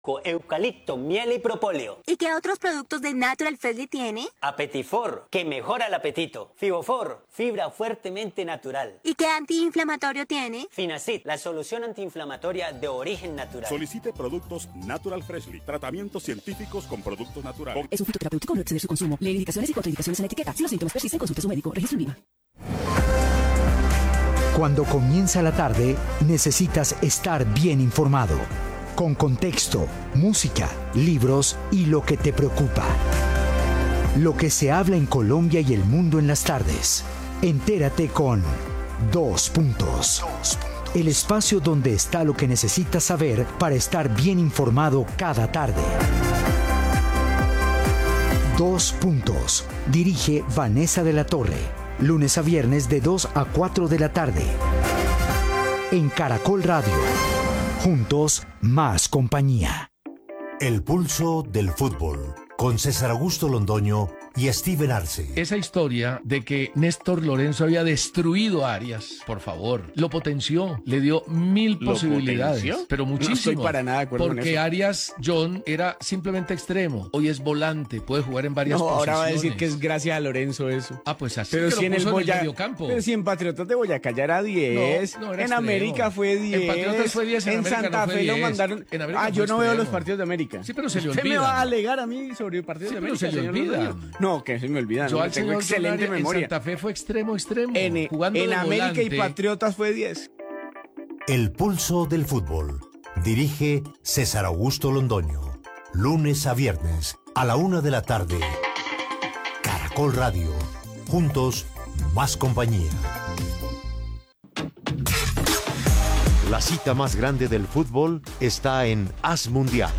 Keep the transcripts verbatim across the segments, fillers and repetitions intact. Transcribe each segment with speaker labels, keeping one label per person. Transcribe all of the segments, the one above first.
Speaker 1: con eucalipto, miel y propóleo.
Speaker 2: ¿Y qué otros productos de Natural Freshly tiene?
Speaker 1: Apetifor, que mejora el apetito. Fibofor, fibra fuertemente natural.
Speaker 2: ¿Y qué antiinflamatorio tiene?
Speaker 1: Finacid, la solución antiinflamatoria de origen natural.
Speaker 3: Solicite productos Natural Freshly, tratamientos científicos con productos naturales.
Speaker 4: Es un fitoterapéutico, no exceder su consumo. Lee indicaciones y contraindicaciones en la etiqueta. Si los síntomas persisten, consulte a su médico. Registro en IVA.
Speaker 5: Cuando comienza la tarde, necesitas estar bien informado. Con contexto, música, libros y lo que te preocupa. Lo que se habla en Colombia y el mundo en las tardes. Entérate con Dos Puntos. El espacio donde está lo que necesitas saber para estar bien informado cada tarde. Dos Puntos. Dirige Vanessa de la Torre. Lunes a viernes de dos a cuatro de la tarde. En Caracol Radio. Juntos, más compañía.
Speaker 6: El pulso del fútbol. Con César Augusto Londoño y Steven Arce.
Speaker 7: Esa historia de que Néstor Lorenzo había destruido a Arias, por favor, lo potenció, le dio mil
Speaker 8: ¿Lo
Speaker 7: posibilidades,
Speaker 8: potenció?
Speaker 7: pero muchísimo.
Speaker 8: No estoy para nada de acuerdo con
Speaker 7: porque
Speaker 8: eso.
Speaker 7: Arias John era simplemente extremo, hoy es volante, puede jugar en varias
Speaker 8: No,
Speaker 7: posiciones.
Speaker 8: ahora va a decir que es gracias a Lorenzo eso.
Speaker 7: Ah, pues así
Speaker 8: Pero
Speaker 7: que
Speaker 8: si
Speaker 7: lo
Speaker 8: en el
Speaker 7: puso en
Speaker 8: Boya-
Speaker 7: mediocampo.
Speaker 8: pero si en Patriotas de Boyacá ya era diez,
Speaker 7: No, no era
Speaker 8: en
Speaker 7: extremo.
Speaker 8: América fue diez,
Speaker 7: En Patriotas fue diez, en América no
Speaker 8: Santa
Speaker 7: fue
Speaker 8: Fe lo
Speaker 7: diez.
Speaker 8: mandaron.
Speaker 7: En América
Speaker 8: Ah,
Speaker 7: fue
Speaker 8: yo no veo
Speaker 7: extremo.
Speaker 8: los partidos de América.
Speaker 7: Sí, pero se le
Speaker 8: Usted me
Speaker 7: olvidan.
Speaker 8: va a alegar a mí sobre partidos
Speaker 7: Sí,
Speaker 8: de
Speaker 7: pero
Speaker 8: América.
Speaker 7: se le
Speaker 8: señor
Speaker 7: olvidan.
Speaker 8: Londoño. No, que se me olvidan.
Speaker 7: Yo
Speaker 8: no,
Speaker 7: al
Speaker 8: tengo
Speaker 7: señor
Speaker 8: excelente
Speaker 7: John Arias
Speaker 8: memoria.
Speaker 7: en Santa Fe fue extremo, extremo.
Speaker 8: En,
Speaker 7: jugando
Speaker 8: en
Speaker 7: de
Speaker 8: América y
Speaker 7: volante.
Speaker 8: Patriotas fue diez.
Speaker 6: El pulso del fútbol. Dirige César Augusto Londoño. Lunes a viernes a la una de la tarde. Caracol Radio. Juntos, más compañía. La cita más grande del fútbol está en As Mundial.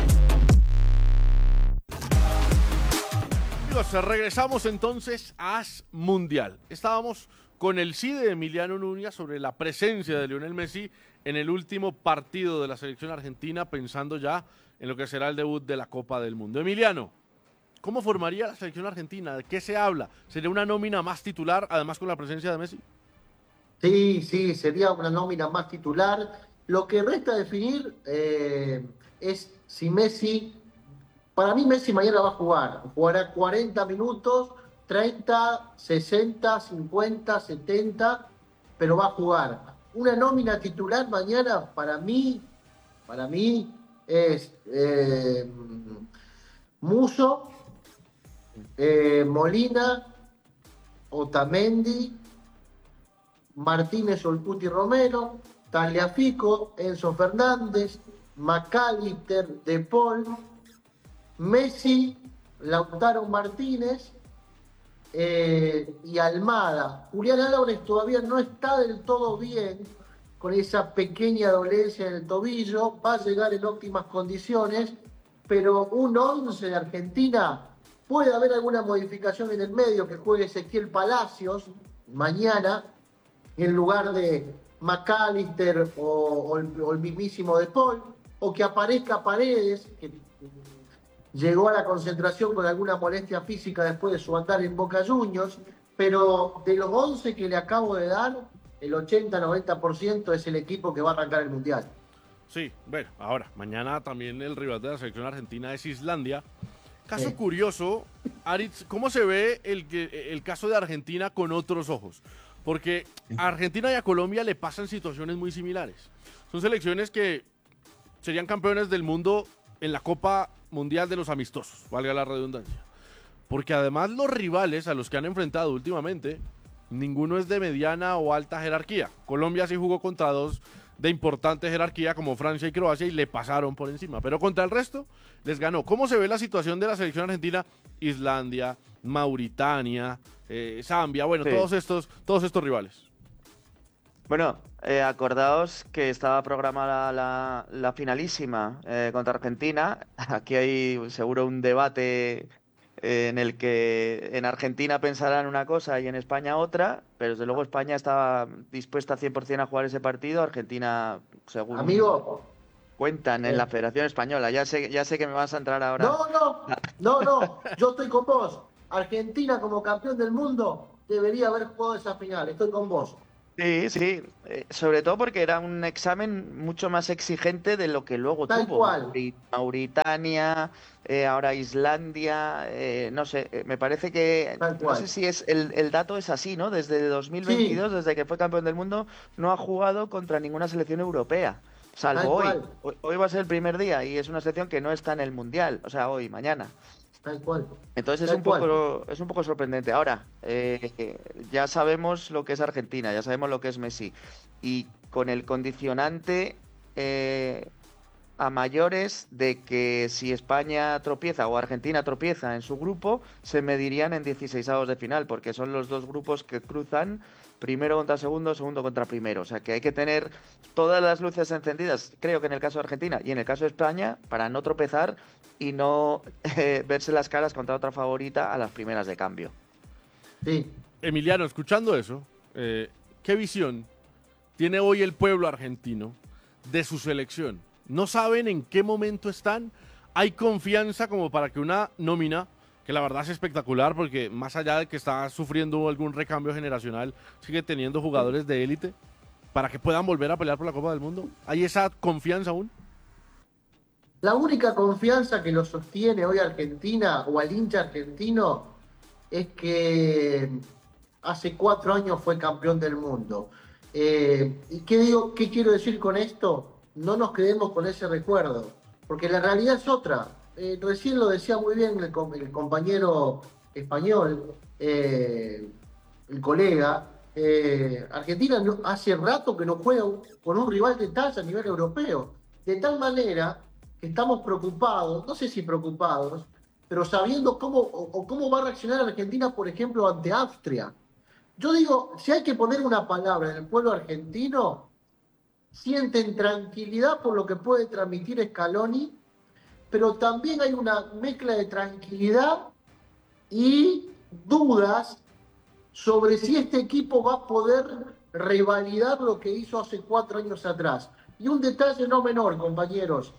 Speaker 9: Amigos, regresamos entonces a As Mundial. Estábamos con el sí de Emiliano Núñez sobre la presencia de Lionel Messi en el último partido de la selección argentina, pensando ya en lo que será el debut de la Copa del Mundo. Emiliano, ¿cómo formaría la selección argentina? ¿De qué se habla? ¿Sería una nómina más titular, además con la presencia de Messi?
Speaker 10: Sí, sí, sería una nómina más titular. Lo que resta definir eh, es si Messi, para mí Messi mañana va a jugar, jugará cuarenta minutos, treinta, sesenta, cincuenta, setenta, pero va a jugar. Una nómina titular mañana para mí, para mí es eh, Musso, eh, Molina, Otamendi, Martínez, Olcuti, Romero, Tagliafico, Enzo Fernández, McAllister, De Paul, Messi, Lautaro Martínez eh, y Almada. Julián Álvarez todavía no está del todo bien, con esa pequeña dolencia en el tobillo, va a llegar en óptimas condiciones, pero un once de Argentina, puede haber alguna modificación en el medio, que juegue Ezequiel Palacios mañana, en lugar de McAllister o, o, el, o el mismísimo De Paul, o que aparezca Paredes, que llegó a la concentración con alguna molestia física después de su andar en Boca Juniors, pero de los once que le acabo de dar, el ochenta a noventa por ciento es el equipo que va a arrancar el Mundial.
Speaker 9: Sí, bueno, ahora, mañana también el rival de la selección argentina es Islandia. Caso
Speaker 10: Sí.
Speaker 9: curioso, Aritz, ¿cómo se ve el, que- el caso de Argentina con otros ojos? Porque a Argentina y a Colombia le pasan situaciones muy similares. Son selecciones que serían campeones del mundo en la Copa Mundial de los Amistosos, valga la redundancia. Porque además los rivales a los que han enfrentado últimamente, ninguno es de mediana o alta jerarquía. Colombia sí jugó contra dos de importante jerarquía como Francia y Croacia y le pasaron por encima, pero contra el resto les ganó. ¿Cómo se ve la situación de la selección argentina? Islandia, Mauritania, eh, Zambia, bueno,
Speaker 11: Sí.
Speaker 9: todos estos, todos estos rivales.
Speaker 11: Bueno, eh, acordaos que estaba programada la, la finalísima eh, contra Argentina. Aquí hay seguro un debate eh, en el que en Argentina pensarán una cosa y en España otra, pero desde luego España estaba dispuesta cien por ciento a jugar ese partido. Argentina, según
Speaker 10: Amigo,
Speaker 11: cuentan en la Federación Española, ya sé, ya sé que me vas a entrar ahora.
Speaker 10: no, no, no, no, yo estoy con vos. Argentina como campeón del mundo debería haber jugado esa final, estoy con vos.
Speaker 11: Sí, sí, eh, sobre todo porque era un examen mucho más exigente de lo que luego
Speaker 10: Tal
Speaker 11: tuvo.
Speaker 10: cual.
Speaker 11: Mauri- Mauritania, eh, ahora Islandia, eh, no sé, eh, me parece que,
Speaker 10: Tal
Speaker 11: no sé
Speaker 10: cual.
Speaker 11: si es el, el dato es así, ¿no? Desde
Speaker 10: Sí,
Speaker 11: dos mil veintidós, desde que fue campeón del mundo, no ha jugado contra ninguna selección europea,
Speaker 10: tal
Speaker 11: salvo hoy.
Speaker 10: cual,
Speaker 11: Hoy, hoy va a ser el primer día y es una selección que no está en el Mundial, o sea, hoy, mañana.
Speaker 10: tal cual,
Speaker 11: Entonces es
Speaker 10: tal
Speaker 11: un
Speaker 10: cual.
Speaker 11: poco, es un poco sorprendente. Ahora, eh, ya sabemos lo que es Argentina, ya sabemos lo que es Messi. Y con el condicionante eh, a mayores de que si España tropieza o Argentina tropieza en su grupo, se medirían en dieciseisavos de final, porque son los dos grupos que cruzan primero contra segundo, segundo contra primero. O sea que hay que tener todas las luces encendidas, creo que en el caso de Argentina y en el caso de España, para no tropezar y no eh, verse las caras contra otra favorita a las primeras de cambio.
Speaker 10: Sí.
Speaker 9: Emiliano, escuchando eso, eh, ¿qué visión tiene hoy el pueblo argentino de su selección? ¿No saben en qué momento están? ¿Hay confianza como para que una nómina, que la verdad es espectacular porque más allá de que está sufriendo algún recambio generacional, sigue teniendo jugadores de élite para que puedan volver a pelear por la Copa del Mundo? ¿Hay esa confianza aún?
Speaker 10: La única confianza que lo sostiene hoy Argentina o al hincha argentino es que hace cuatro años fue campeón del mundo. Eh, ¿Y qué digo, qué quiero decir con esto? No nos quedemos con ese recuerdo, porque la realidad es otra. Eh, recién lo decía muy bien el, com- el compañero español, eh, el colega. eh, Argentina no- hace rato que no juega un- con un rival de talla a nivel europeo. De tal manera que estamos preocupados, no sé si preocupados, pero sabiendo cómo, o, o cómo va a reaccionar Argentina, por ejemplo, ante Austria. Yo digo, si hay que poner una palabra en el pueblo argentino, sienten tranquilidad por lo que puede transmitir Scaloni, pero también hay una mezcla de tranquilidad y dudas sobre si este equipo va a poder revalidar lo que hizo hace cuatro años atrás. Y un detalle no menor, compañeros.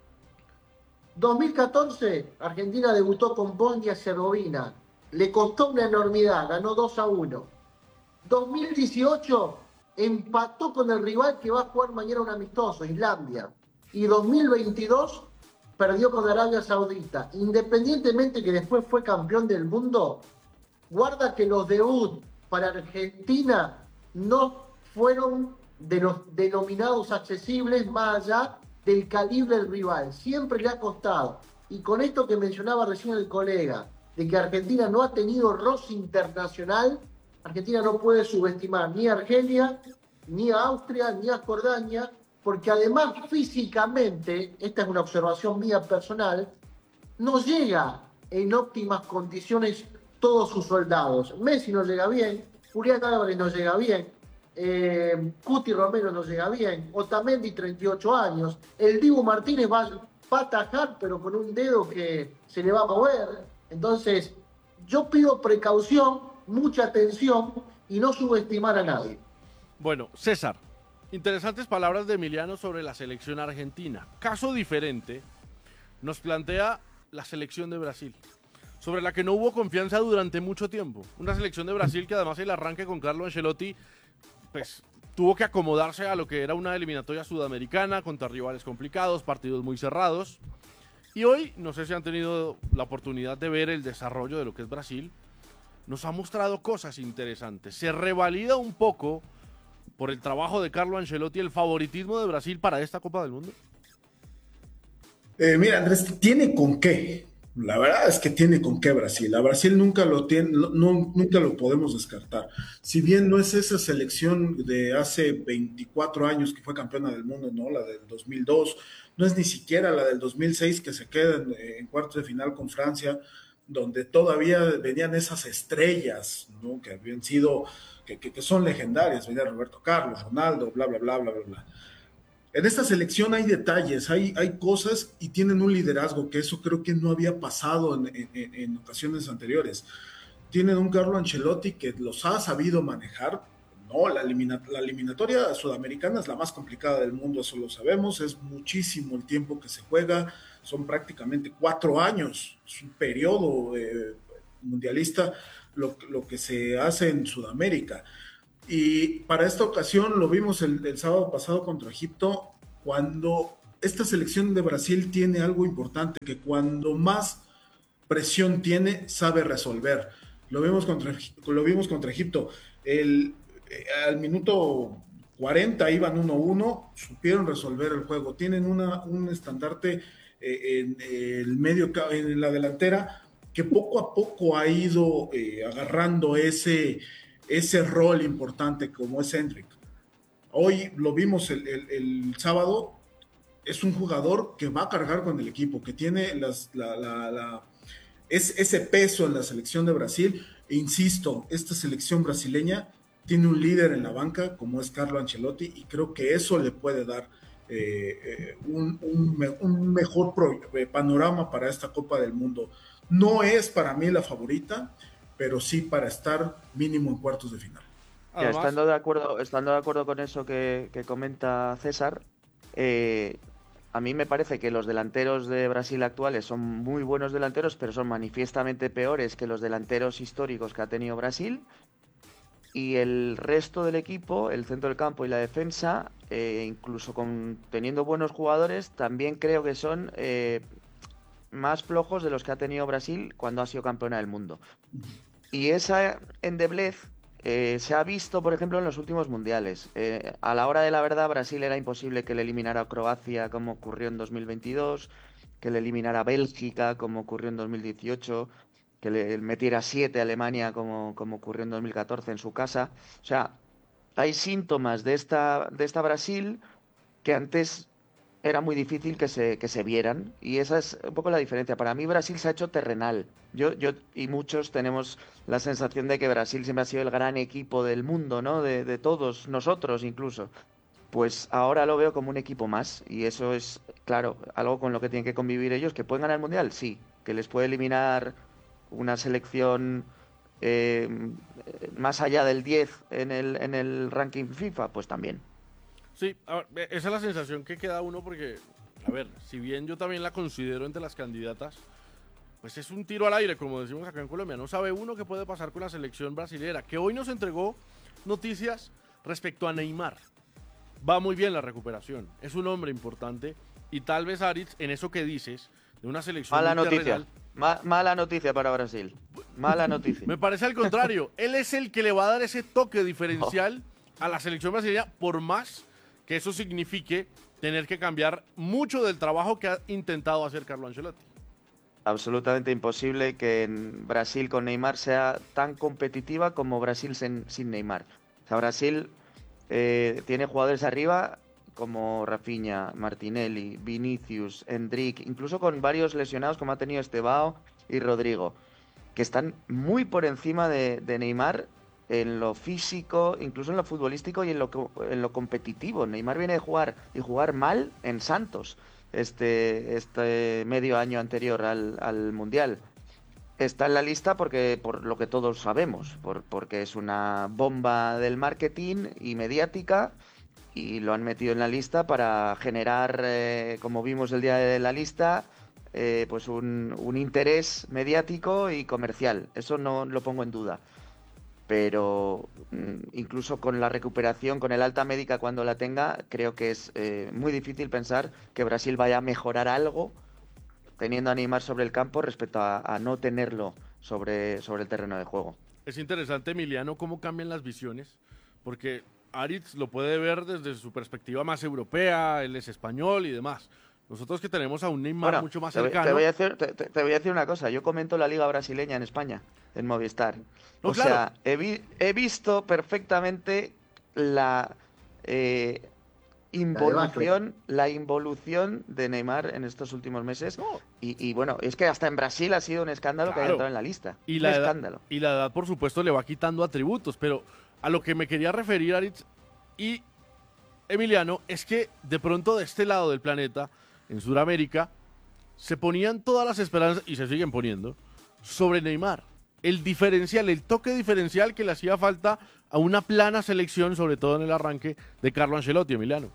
Speaker 10: dos mil catorce, Argentina debutó con Bosnia y Herzegovina. Le costó una enormidad, ganó dos a uno. dos mil dieciocho, empató con el rival que va a jugar mañana un amistoso, Islandia. Y dos mil veintidós, perdió con Arabia Saudita. Independientemente que después fue campeón del mundo, guarda que los debut para Argentina no fueron de los denominados accesibles más allá del calibre del rival. Siempre le ha costado. Y con esto que mencionaba recién el colega, de que Argentina no ha tenido roce internacional, Argentina no puede subestimar ni a Argelia, ni a Austria, ni a Jordania, porque además físicamente, esta es una observación mía personal, no llega en óptimas condiciones todos sus soldados. Messi no llega bien, Julián Álvarez no llega bien, eh, Cuti Romero no llega bien, Otamendi treinta y ocho años, el Dibu Martínez va, va a atajar pero con un dedo que se le va a mover. Entonces, yo pido precaución, mucha atención y no subestimar a nadie.
Speaker 9: Bueno, César, interesantes palabras de Emiliano sobre la selección argentina. Caso diferente nos plantea la selección de Brasil, sobre la que no hubo confianza durante mucho tiempo. Una selección de Brasil que además el arranque con Carlo Ancelotti pues tuvo que acomodarse a lo que era una eliminatoria sudamericana contra rivales complicados, partidos muy cerrados. Y hoy, no sé si han tenido la oportunidad de ver el desarrollo de lo que es Brasil, nos ha mostrado cosas interesantes. Se revalida un poco por el trabajo de Carlo Ancelotti el favoritismo de Brasil para esta Copa del Mundo.
Speaker 12: Eh, mira, Andrés, tiene con qué. La verdad es que tiene con qué Brasil. A Brasil nunca lo tiene, no, nunca lo podemos descartar. Si bien no es esa selección de hace veinticuatro años que fue campeona del mundo, no, la del dos mil dos, no es ni siquiera la del dos mil seis que se queda en, en cuartos de final con Francia, donde todavía venían esas estrellas, ¿no? Que habían sido, que, que, que son legendarias, venía Roberto Carlos, Ronaldo, bla, bla, bla, bla, bla, bla. En esta selección hay detalles, hay, hay cosas y tienen un liderazgo, que eso creo que no había pasado en, en, en ocasiones anteriores. Tienen un Carlo Ancelotti que los ha sabido manejar. No, la, elimina, la eliminatoria sudamericana es la más complicada del mundo, eso lo sabemos, es muchísimo el tiempo que se juega, son prácticamente cuatro años, es un periodo eh, mundialista lo, lo que se hace en Sudamérica. Y para esta ocasión lo vimos el, el sábado pasado contra Egipto, cuando esta selección de Brasil tiene algo importante, que cuando más presión tiene, sabe resolver. Lo vimos contra, lo vimos contra Egipto. El, eh, al minuto cuarenta iban uno uno, supieron resolver el juego. Tienen una, un estandarte eh, en el medio, en la delantera, que poco a poco ha ido eh, agarrando ese, ese rol importante como es Endrick. Hoy lo vimos el, el, el sábado, es un jugador que va a cargar con el equipo, que tiene las, la, la, la, es, ese peso en la selección de Brasil. E insisto, esta selección brasileña tiene un líder en la banca como es Carlo Ancelotti, y creo que eso le puede dar eh, eh, un, un, un mejor pro, eh, panorama para esta Copa del Mundo. No es para mí la favorita, pero sí para estar mínimo en cuartos de final.
Speaker 11: Ya, estando de acuerdo, estando de acuerdo con eso que, que comenta César, eh, a mí me parece que los delanteros de Brasil actuales son muy buenos delanteros, pero son manifiestamente peores que los delanteros históricos que ha tenido Brasil. Y el resto del equipo, el centro del campo y la defensa, eh, incluso con, teniendo buenos jugadores, también creo que son eh, más flojos de los que ha tenido Brasil cuando ha sido campeona del mundo. Y esa endeblez eh, se ha visto, por ejemplo, en los últimos mundiales. Eh, a la hora de la verdad, Brasil era imposible que le eliminara a Croacia, como ocurrió en dos mil veintidós, que le eliminara a Bélgica, como ocurrió en dos mil dieciocho, que le metiera siete a Alemania, como, como ocurrió en dos mil catorce en su casa. O sea, hay síntomas de esta, de esta Brasil que antes era muy difícil que se, que se vieran, y esa es un poco la diferencia. Para mí Brasil se ha hecho terrenal. Yo, yo y muchos tenemos la sensación de que Brasil siempre ha sido el gran equipo del mundo, ¿no? De, de todos nosotros incluso. Pues ahora lo veo como un equipo más, y eso es, claro, algo con lo que tienen que convivir ellos. ¿Que pueden ganar el Mundial? Sí. ¿Que les puede eliminar una selección eh, más allá del diez en el, en el ranking FIFA? Pues también.
Speaker 9: Sí, a ver, esa es la sensación que queda uno, porque, a ver, si bien yo también la considero entre las candidatas, pues es un tiro al aire, como decimos acá en Colombia. No sabe uno qué puede pasar con la selección brasilera, que hoy nos entregó noticias respecto a Neymar. Va muy bien la recuperación, es un hombre importante, y tal vez, Aritz, en eso que dices, de una selección
Speaker 11: Mala noticia,
Speaker 9: terrenal,
Speaker 11: Ma mala noticia para Brasil, mala noticia.
Speaker 9: me parece al contrario, él es el que le va a dar ese toque diferencial oh. a la selección brasileña, por más que eso signifique tener que cambiar mucho del trabajo que ha intentado hacer Carlo Ancelotti.
Speaker 11: Absolutamente imposible que en Brasil con Neymar sea tan competitiva como Brasil sin, sin Neymar. O sea, Brasil eh, tiene jugadores arriba como Rafinha, Martinelli, Vinicius, Endrick, incluso con varios lesionados como ha tenido Estevao y Rodrigo, que están muy por encima de, de Neymar en lo físico, incluso en lo futbolístico y en lo, en lo competitivo. Neymar viene de jugar y jugar mal en Santos este, este medio año anterior al, al Mundial. Está en la lista porque por lo que todos sabemos, por, porque es una bomba del marketing y mediática, y lo han metido en la lista para generar, eh, como vimos el día de la lista, eh, pues un, un interés mediático y comercial. Eso no lo pongo en duda. Pero incluso con la recuperación, con el alta médica cuando la tenga, creo que es eh, muy difícil pensar que Brasil vaya a mejorar algo teniendo a Neymar sobre el campo respecto a, a no tenerlo sobre, sobre el terreno de juego.
Speaker 9: Es interesante, Emiliano, cómo cambian las visiones, porque Aritz lo puede ver desde su perspectiva más europea, él es español y demás. Nosotros que tenemos a un Neymar bueno, mucho más
Speaker 11: te,
Speaker 9: cercano...
Speaker 11: Te voy, a decir, te, te voy a decir una cosa, yo comento la Liga Brasileña en España, en Movistar.
Speaker 9: No,
Speaker 11: o
Speaker 9: claro.
Speaker 11: sea, he, vi, he visto perfectamente la eh, involución, la involución de Neymar en estos últimos meses. No. Y, y bueno, es que hasta en Brasil ha sido un escándalo claro. que haya entrado en la lista.
Speaker 9: Y
Speaker 11: un
Speaker 9: la
Speaker 11: escándalo.
Speaker 9: Edad, y la edad, por supuesto, le va quitando atributos, pero a lo que me quería referir, Aritz y Emiliano, es que de pronto de este lado del planeta, en Sudamérica, se ponían todas las esperanzas, y se siguen poniendo, sobre Neymar. El diferencial, el toque diferencial que le hacía falta a una plana selección, sobre todo en el arranque de Carlo Ancelotti, Emiliano.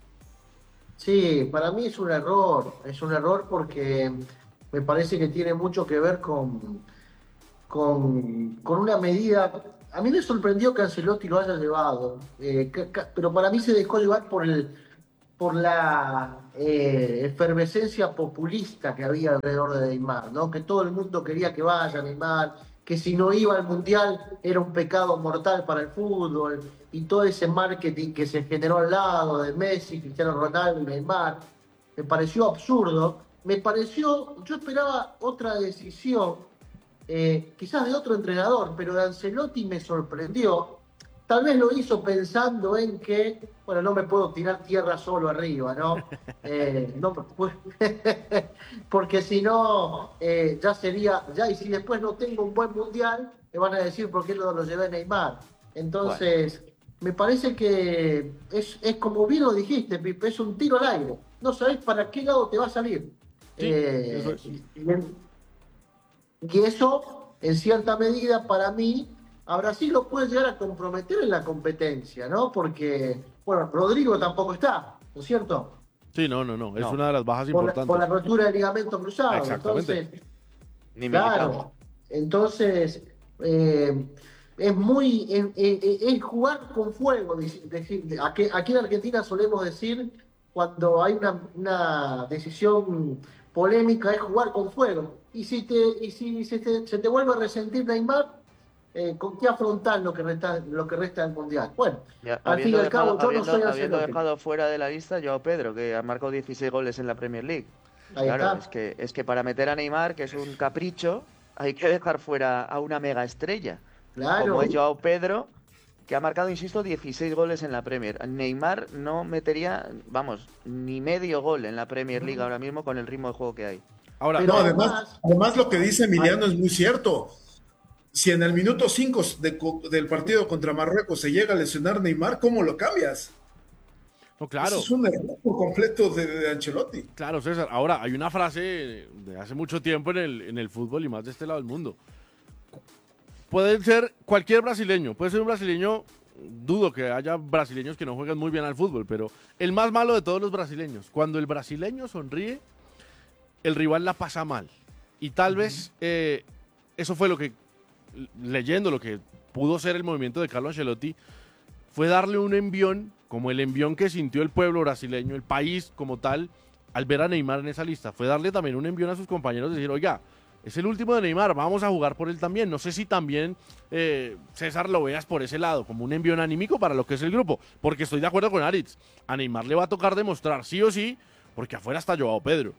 Speaker 10: Sí, para mí es un error, es un error porque me parece que tiene mucho que ver con, con, con una medida a mí me sorprendió que Ancelotti lo haya llevado, eh, ca- ca- pero para mí se dejó llevar por el por la eh, efervescencia populista que había alrededor de Neymar, ¿no? Que todo el mundo quería que vaya Neymar, que si no iba al Mundial era un pecado mortal para el fútbol, y todo ese marketing que se generó al lado de Messi, Cristiano Ronaldo y Neymar, me pareció absurdo. Me pareció, yo esperaba otra decisión, eh, quizás de otro entrenador, pero de Ancelotti me sorprendió. Tal vez lo hizo pensando en que, bueno, no me puedo tirar tierra solo arriba, ¿no? Eh, no pues, porque si no, eh, ya sería, ya, y si después no tengo un buen mundial, me van a decir por qué no lo llevé a Neymar. Entonces, bueno, me parece que es, es como bien lo dijiste, Pipe, es un tiro al aire. No sabés para qué lado te va a salir.
Speaker 9: Sí,
Speaker 10: eh,
Speaker 9: eso es.
Speaker 10: y, y eso, en cierta medida, para mí, a Brasil lo puede llegar a comprometer en la competencia, ¿no? Porque, bueno, Rodrigo tampoco está, ¿no es cierto?
Speaker 9: Sí, no, no, no, es
Speaker 11: No.
Speaker 9: una de las bajas
Speaker 10: Por la,
Speaker 9: importantes.
Speaker 10: por la rotura del ligamento cruzado.
Speaker 9: Exactamente.
Speaker 10: Entonces,
Speaker 11: Ni
Speaker 10: claro,
Speaker 11: Militao.
Speaker 10: entonces eh, es muy es, es- es jugar con fuego. deci- deci- Aquí, aquí en Argentina solemos decir cuando hay una, una decisión polémica es jugar con fuego. Y si te y si se te, se te vuelve a resentir Neymar, eh, ¿con qué afrontar lo que resta lo que resta del mundial? Bueno,
Speaker 11: Ya,
Speaker 10: al fin y
Speaker 11: habiendo
Speaker 10: al cabo,
Speaker 11: dejado,
Speaker 10: yo no
Speaker 11: habiendo,
Speaker 10: soy
Speaker 11: habiendo
Speaker 10: Ancelotti.
Speaker 11: dejado fuera de la lista Joao Pedro, que ha marcado dieciséis goles en la Premier League.
Speaker 10: Ahí
Speaker 11: Claro,
Speaker 10: está.
Speaker 11: es que, es que para meter a Neymar, que es un capricho, hay que dejar fuera a una mega estrella,
Speaker 10: Claro.
Speaker 11: como es Joao Pedro, que ha marcado, insisto, dieciséis goles en la Premier. Neymar no metería, vamos, ni medio gol en la Premier League ahora mismo con el ritmo de juego que hay.
Speaker 9: Ahora,
Speaker 10: Pero
Speaker 12: No,
Speaker 10: además-
Speaker 12: además, además lo que dice Emiliano es muy cierto. Si en el minuto cinco de co- del partido contra Marruecos se llega a lesionar Neymar, ¿cómo lo cambias?
Speaker 9: no, claro.
Speaker 12: Eso es un error por completo de, de Ancelotti.
Speaker 9: Claro, César. Ahora, hay una frase de hace mucho tiempo en el, en el fútbol y más de este lado del mundo. Puede ser cualquier brasileño, puede ser un brasileño, dudo que haya brasileños que no juegan muy bien al fútbol, pero el más malo de todos los brasileños, cuando el brasileño sonríe, el rival la pasa mal. Y tal vez eh, eso fue lo que, leyendo lo que pudo ser el movimiento de Carlo Ancelotti, fue darle un envión, como el envión que sintió el pueblo brasileño, el país como tal, al ver a Neymar en esa lista. Fue darle también un envión a sus compañeros, decir, oiga, es el último de Neymar, vamos a jugar por él también. No sé si también, eh, César, lo veas por ese lado, como un envión anímico para lo que es el grupo, porque estoy de acuerdo con Aritz. A Neymar le va a tocar demostrar sí o sí, porque afuera está Joao Pedro.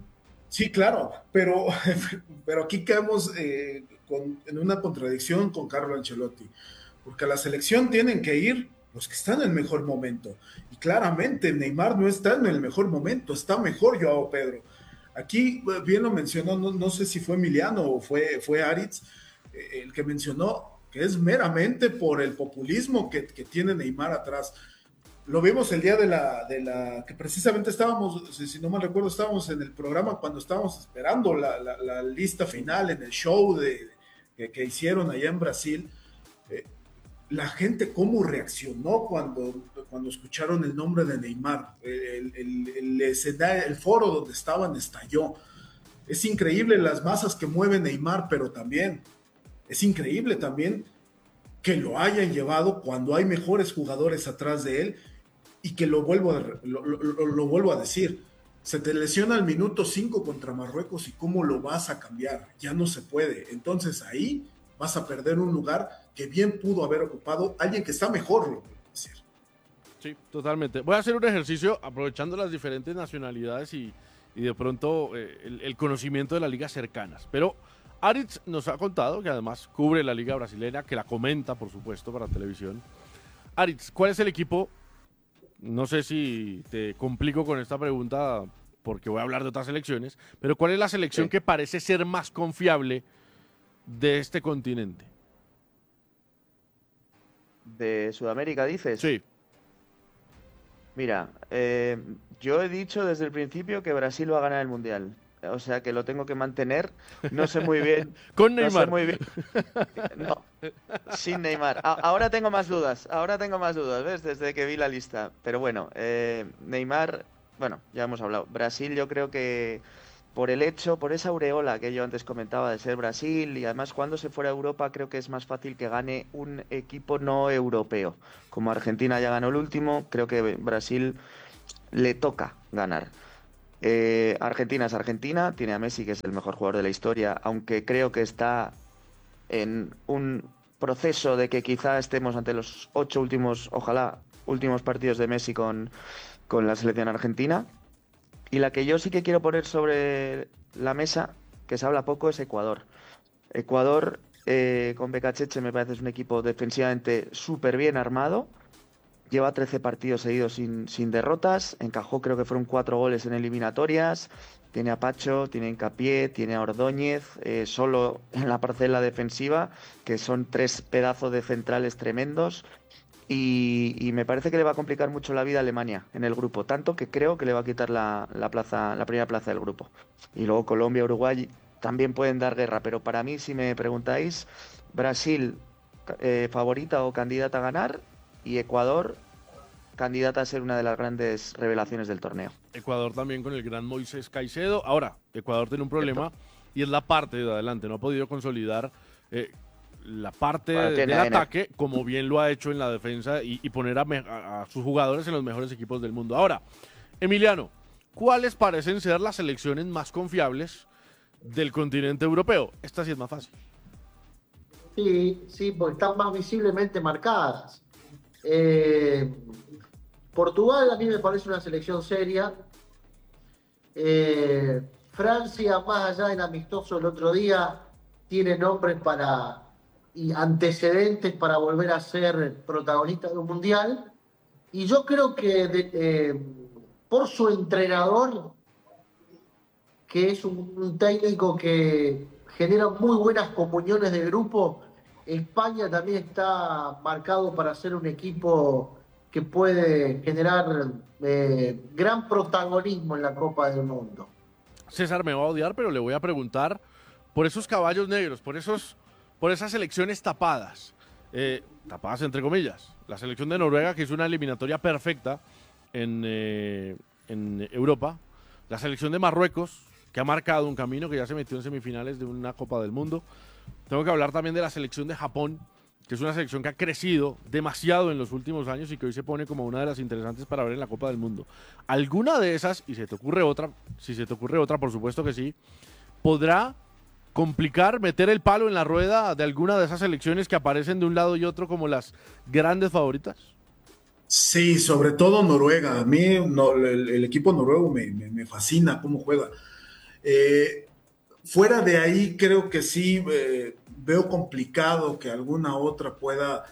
Speaker 12: Sí, claro, pero, pero aquí caemos eh, con- en una contradicción con Carlo Ancelotti, porque a la selección tienen que ir los que están en el mejor momento, y claramente Neymar no está en el mejor momento, está mejor Joao Pedro. Aquí eh, bien lo mencionó, no, no sé si fue Emiliano o fue, fue Aritz, eh, el que mencionó que es meramente por el populismo que, que tiene Neymar atrás. Lo vimos el día de la, de la que precisamente estábamos, si si no mal recuerdo, estábamos en el programa cuando estábamos esperando la, la- la lista final en el show de, que, que hicieron allá en Brasil. Eh, la gente cómo reaccionó cuando, cuando escucharon el nombre de Neymar. El, el, el, escenario- el foro donde estaban estalló. Es increíble las masas que mueve Neymar, pero también es increíble también que lo hayan llevado cuando hay mejores jugadores atrás de él y que lo vuelvo a, lo, lo- lo- lo vuelvo a decir. Se te lesiona al minuto cinco contra Marruecos y cómo lo vas a cambiar. Ya no se puede. Entonces ahí vas a perder un lugar que bien pudo haber ocupado alguien que está mejor, lo puedo decir.
Speaker 9: Sí, totalmente. Voy a hacer un ejercicio aprovechando las diferentes nacionalidades y, y de pronto eh, el, el conocimiento de las ligas cercanas. Pero Aritz nos ha contado que además cubre la liga brasileña, que la comenta, por supuesto, para televisión. Aritz, ¿cuál es el equipo? No sé si te complico con esta pregunta porque voy a hablar de otras selecciones, pero ¿cuál es la selección
Speaker 11: Sí.
Speaker 9: que parece ser más confiable de este continente?
Speaker 11: ¿De Sudamérica dices?
Speaker 9: Sí.
Speaker 11: Mira, eh, yo he dicho desde el principio que Brasil va a ganar el Mundial. O sea que lo tengo que mantener. No sé muy bien.
Speaker 9: Con
Speaker 11: No sé
Speaker 9: Neymar.
Speaker 11: muy bien. No, sin Neymar. A- ahora tengo más dudas. Ahora tengo más dudas, ¿ves? Desde que vi la lista. Pero bueno, eh, Neymar, bueno, ya hemos hablado. Brasil yo creo que por el hecho, por esa aureola que yo antes comentaba de ser Brasil, y además cuando se fuera a Europa creo que es más fácil que gane un equipo no europeo. Como Argentina ya ganó el último, creo que Brasil le toca ganar. Eh, Argentina es Argentina, tiene a Messi, que es el mejor jugador de la historia, aunque creo que está en un proceso de que quizá estemos ante los ocho últimos, ojalá, últimos partidos de Messi con, con la selección argentina. Y la que yo sí que quiero poner sobre la mesa, que se habla poco, es Ecuador. Ecuador, eh, con Becacheche, me parece es un equipo defensivamente súper bien armado. Lleva trece partidos seguidos sin, sin derrotas. Encajó, creo que fueron cuatro goles en eliminatorias. Tiene a Pacho, tiene a Hincapié, tiene a Ordóñez, eh, solo en la parcela defensiva, que son tres pedazos de centrales tremendos. Y, y me parece que le va a complicar mucho la vida a Alemania en el grupo, tanto que creo que le va a quitar la, la, plaza, la primera plaza del grupo. Y luego Colombia, Uruguay también pueden dar guerra, pero para mí, si me preguntáis, Brasil eh, favorita o candidata a ganar, y Ecuador candidata a ser una de las grandes revelaciones del torneo.
Speaker 9: Ecuador también con el gran Moisés Caicedo. Ahora, Ecuador tiene un problema y es la parte de adelante, no ha podido consolidar eh, la parte
Speaker 11: Bueno,
Speaker 9: del
Speaker 11: tiene,
Speaker 9: ataque, como bien lo ha hecho en la defensa, y, y poner a, me- a- a sus jugadores en los mejores equipos del mundo. Ahora, Emiliano, ¿cuáles parecen ser las selecciones más confiables del continente europeo? Esta sí es más fácil.
Speaker 10: Sí, sí, porque están más visiblemente marcadas. Eh, Portugal a mí me parece una selección seria. Eh, Francia, más allá del amistoso el otro día, tiene nombres para y antecedentes para volver a ser protagonista de un mundial. Y yo creo que de- eh, por su entrenador, que es un, un técnico que genera muy buenas comuniones de grupo, España también está marcado para ser un equipo que puede generar eh, gran protagonismo en la Copa del Mundo.
Speaker 9: César me va a odiar, pero le voy a preguntar por esos caballos negros, por esos, por esas selecciones tapadas, eh, tapadas entre comillas. La selección de Noruega, que hizo una eliminatoria perfecta en, eh, en Europa. La selección de Marruecos, que ha marcado un camino, que ya se metió en semifinales de una Copa del Mundo. Tengo que hablar también de la selección de Japón, que es una selección que ha crecido demasiado en los últimos años y que hoy se pone como una de las interesantes para ver en la Copa del Mundo. ¿Alguna de esas, y se te ocurre otra, si se te ocurre otra, por supuesto que sí, podrá complicar, meter el palo en la rueda de alguna de esas selecciones que aparecen de un lado y otro como las grandes favoritas?
Speaker 12: Sí, sobre todo Noruega. A mí no, el, el equipo noruego me, me- me fascina cómo juega. Eh, fuera de ahí, creo que sí, eh, veo complicado que alguna otra pueda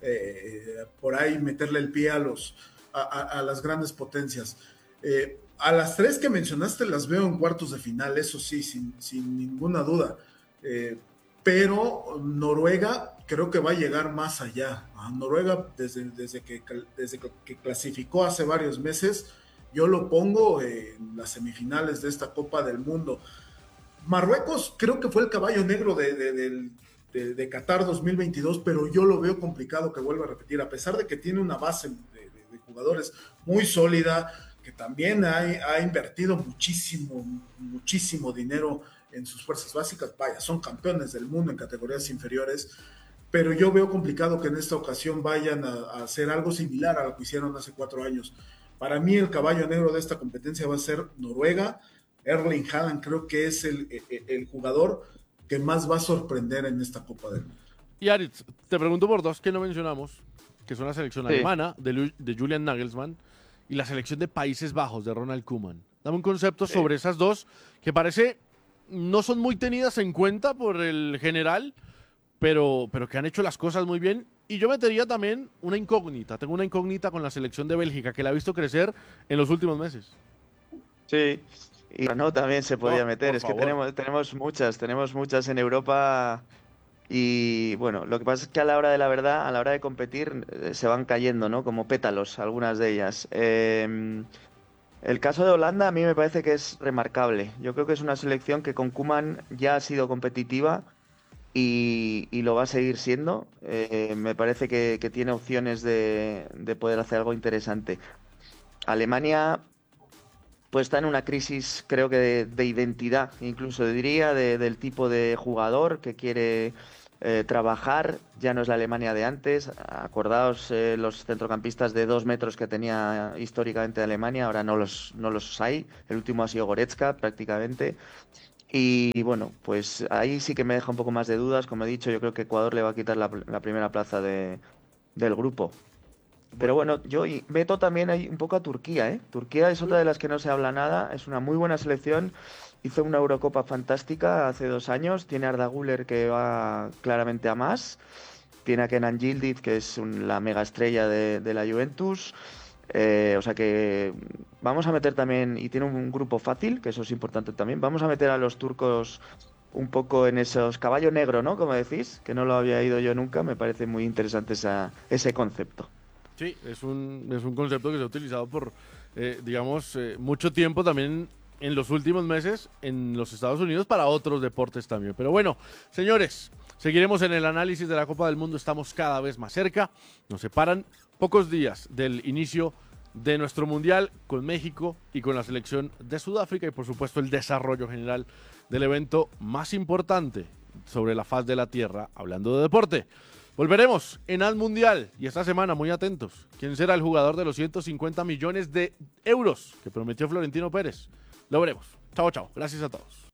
Speaker 12: eh, por ahí meterle el pie a, los, a, a- a las grandes potencias. Eh, a las tres que mencionaste las veo en cuartos de final, eso sí, sin, sin ninguna duda. Eh, pero Noruega creo que va a llegar más allá. A Noruega, desde, desde, que, desde que clasificó hace varios meses, yo lo pongo en las semifinales de esta Copa del Mundo. Marruecos creo que fue el caballo negro de, de, de, de, de Qatar dos mil veintidós, pero yo lo veo complicado que vuelva a repetir, a pesar de que tiene una base de, de, de jugadores muy sólida, que también ha, ha invertido muchísimo, muchísimo dinero en sus fuerzas básicas. Vaya, son campeones del mundo en categorías inferiores, pero yo veo complicado que en esta ocasión vayan a, a hacer algo similar a lo que hicieron hace cuatro años. Para mí el caballo negro de esta competencia va a ser Noruega. Erling Haaland creo que es el, el, el jugador que más va a sorprender en esta Copa del Mundo.
Speaker 9: Y Aritz, te pregunto por dos que no mencionamos, que son la selección
Speaker 11: Sí.
Speaker 9: alemana de, Lu- de Julian Nagelsmann y la selección de Países Bajos de Ronald Koeman. Dame un concepto
Speaker 11: Sí.
Speaker 9: sobre esas dos que parece no son muy tenidas en cuenta por el general, pero, pero que han hecho las cosas muy bien. Y yo metería también una incógnita. Tengo una incógnita con la selección de Bélgica, que la he visto crecer en los últimos meses.
Speaker 11: Sí, y no, también se podía
Speaker 9: No,
Speaker 11: meter.
Speaker 9: por
Speaker 11: Es que
Speaker 9: favor.
Speaker 11: tenemos, tenemos muchas, tenemos muchas en Europa. Y bueno, lo que pasa es que a la hora de la verdad, a la hora de competir, eh, se van cayendo, ¿no? Como pétalos, algunas de ellas. Eh, el caso de Holanda a mí me parece que es remarcable. Yo creo que es una selección que con Koeman ya ha sido competitiva y, y lo va a seguir siendo. Eh, me parece que, que tiene opciones de, de poder hacer algo interesante. Alemania, pues está en una crisis, creo que de, de identidad, incluso diría, de, del tipo de jugador que quiere eh, trabajar. Ya no es la Alemania de antes. Acordaos eh, los centrocampistas de dos metros que tenía históricamente Alemania, ahora no los, no los hay. El último ha sido Goretzka, prácticamente. Y bueno, pues ahí sí que me deja un poco más de dudas. Como he dicho, yo creo que Ecuador le va a quitar la, la primera plaza de, del grupo. Pero bueno, yo meto también ahí un poco a Turquía, ¿eh? Turquía es otra de las que no se habla nada, es una muy buena selección, hizo una Eurocopa fantástica hace dos años, tiene a Arda Güler que va claramente a más, tiene a Kenan Yildiz que es un, la mega estrella de, de la Juventus, eh, o sea que vamos a meter también, y tiene un grupo fácil, que eso es importante también, vamos a meter a los turcos un poco en esos caballo negro, ¿no? Como decís, que no lo había ido yo nunca, me parece muy interesante esa, ese concepto.
Speaker 9: Sí, es un, es un concepto que se ha utilizado por, eh, digamos, eh, mucho tiempo también en los últimos meses en los Estados Unidos para otros deportes también. Pero bueno, señores, seguiremos en el análisis de la Copa del Mundo, estamos cada vez más cerca, nos separan pocos días del inicio de nuestro Mundial con México y con la selección de Sudáfrica y por supuesto el desarrollo general del evento más importante sobre la faz de la Tierra, hablando de deporte. Volveremos en Al Mundial y esta semana muy atentos. ¿Quién será el jugador de los ciento cincuenta millones de euros que prometió Florentino Pérez? Lo veremos. Chao, chao. Gracias a todos.